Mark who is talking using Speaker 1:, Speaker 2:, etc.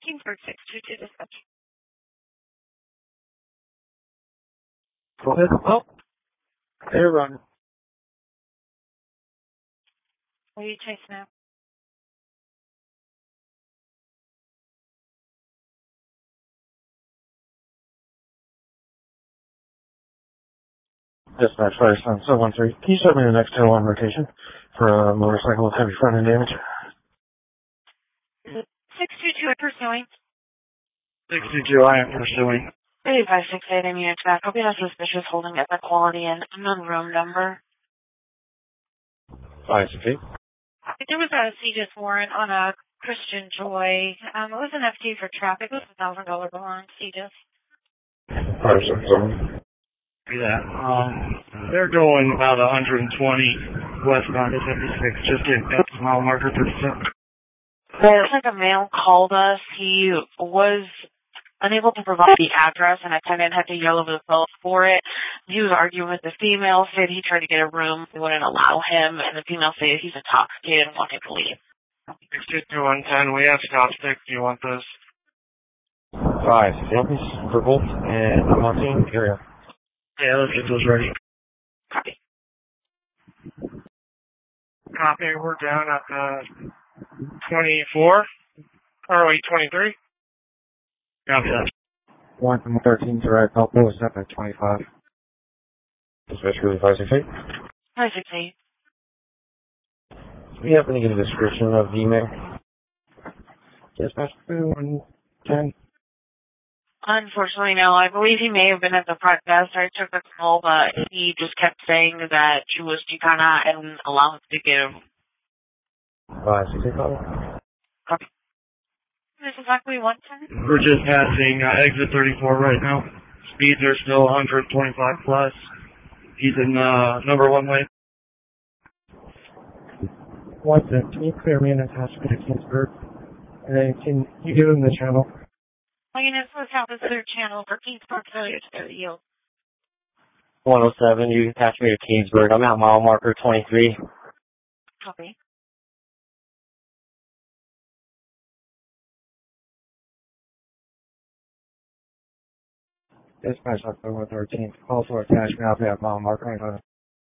Speaker 1: Kingsburg 622 dispatch.
Speaker 2: Go ahead. Oh, they're running.
Speaker 1: What are you chasing out?
Speaker 2: Dispatch Fire Sun 713. Can you show me the next tail on rotation for a motorcycle with heavy front end damage?
Speaker 1: 622 pursuing.
Speaker 2: 622, I am pursuing.
Speaker 1: 3568 immune attack. Hope you have suspicious holding at the quality and unknown room number.
Speaker 2: 568.
Speaker 1: There was a CJIS warrant on a Christian Joy. It was an FT for traffic. It was $1,000 bond, CJIS.
Speaker 2: 567.
Speaker 3: Yeah, they're going about 120 westbound to 56, just getting up to mile marker 37.
Speaker 1: Looks like a male called us. He was unable to provide the address, and attendant had to yell over the phone for it. He was arguing with the female, said he tried to get a room, they wouldn't allow him, and the female said he's intoxicated and wanted to leave.
Speaker 3: 622-110, we have stop stick. Do you want those?
Speaker 2: 5 Samples for both, and I'm on scene area.
Speaker 3: Yeah, let's get those ready.
Speaker 1: Copy.
Speaker 3: Copy, we're down at 24. Or wait, 23. Copy that.
Speaker 2: 1 from 13 to right, Alpo is up at 25. Dispatch really 568.
Speaker 1: 568.
Speaker 2: Do we happen to get a description of the email? Dispatch 110.
Speaker 1: Unfortunately, no. I believe he may have been at the front desk. I took the call, but he just kept saying that she was Chicana and allowed him to give.
Speaker 2: 568 call.
Speaker 1: Copy. This is exactly 110.
Speaker 3: We're just passing exit 34 right now. Speeds are still 125 plus. He's in number 1 way.
Speaker 2: Watson, can you clear me an attachment to Kingsburg? And then can you give him the channel?
Speaker 1: Units was out as their channel for Kingsburg failure to their yield.
Speaker 2: 107, you attach me to Kingsburg. I'm at mile marker 23.
Speaker 1: Copy.
Speaker 2: Dispatch October 13th. Call for attachment. I'll be at mile marker 25.